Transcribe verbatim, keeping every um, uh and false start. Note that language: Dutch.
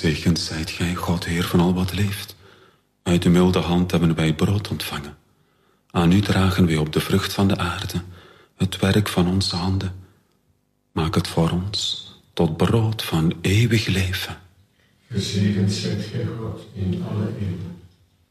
Gezegend zijt gij, God, Heer van al wat leeft. Uit de milde hand hebben wij brood ontvangen. Aan u dragen wij op de vrucht van de aarde, het werk van onze handen. Maak het voor ons tot brood van eeuwig leven. Gezegend zijt gij, God, in alle eeuwen.